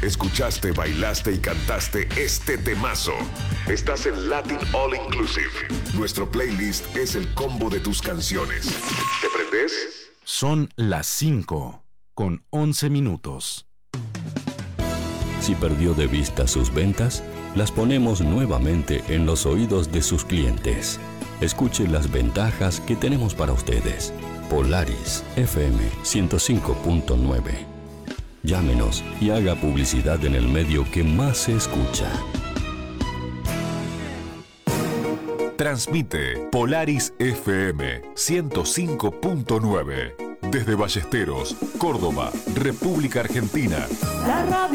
Escuchaste, bailaste y cantaste este temazo. Estás en Latin All Inclusive. Nuestro playlist es el combo de tus canciones. ¿Te prendes? Son las 5 con 11 minutos. Si perdió de vista sus ventas, las ponemos nuevamente en los oídos de sus clientes. Escuche las ventajas que tenemos para ustedes. Polaris FM 105.9. Llámenos y haga publicidad en el medio que más se escucha. Transmite Polaris FM 105.9 desde Ballesteros, Córdoba, República Argentina. La radio